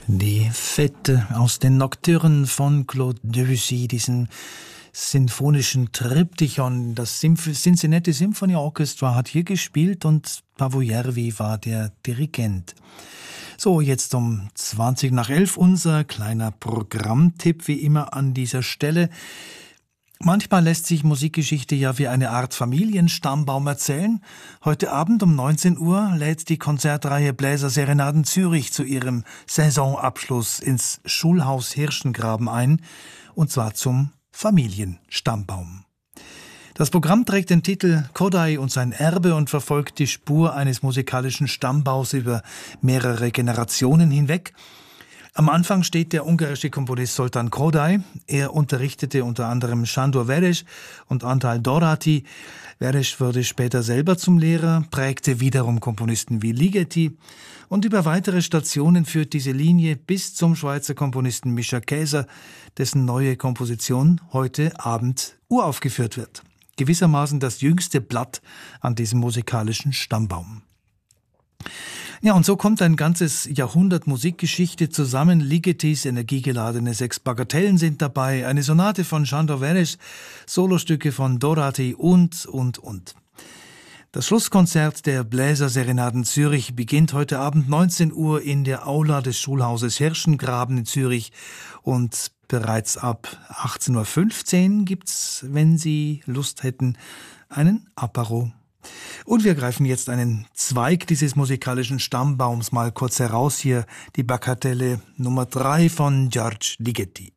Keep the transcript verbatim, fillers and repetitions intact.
Die Fette aus den Nocturnen von Claude Debussy, diesen sinfonischen Triptychon. Das Cincinnati Symphony Orchestra hat hier gespielt und Paavo Järvi war der Dirigent. So, jetzt um zwanzig nach elf unser kleiner Programmtipp wie immer an dieser Stelle. Manchmal lässt sich Musikgeschichte ja wie eine Art Familienstammbaum erzählen. Heute Abend um neunzehn Uhr lädt die Konzertreihe Bläserserenaden Zürich zu ihrem Saisonabschluss ins Schulhaus Hirschengraben ein, und zwar zum Familienstammbaum. Das Programm trägt den Titel Kodály und sein Erbe und verfolgt die Spur eines musikalischen Stammbaus über mehrere Generationen hinweg. Am Anfang steht der ungarische Komponist Zoltán Kodály. Er unterrichtete unter anderem Sándor Veress und Antal Doráti. Veress wurde später selber zum Lehrer, prägte wiederum Komponisten wie Ligeti. Und über weitere Stationen führt diese Linie bis zum Schweizer Komponisten Mischa Käser, dessen neue Komposition heute Abend uraufgeführt wird. Gewissermaßen das jüngste Blatt an diesem musikalischen Stammbaum. Ja, und so kommt ein ganzes Jahrhundert Musikgeschichte zusammen. Ligetis energiegeladene sechs Bagatellen sind dabei, eine Sonate von Sándor Veress, Solostücke von Doráti und, und, und. Das Schlusskonzert der Bläserserenaden Zürich beginnt heute Abend neunzehn Uhr in der Aula des Schulhauses Hirschengraben in Zürich und bereits ab achtzehn Uhr fünfzehn gibt's, wenn Sie Lust hätten, einen Apéro. Und wir greifen jetzt einen Zweig dieses musikalischen Stammbaums mal kurz heraus. Hier die Bagatelle Nummer drei von György Ligeti.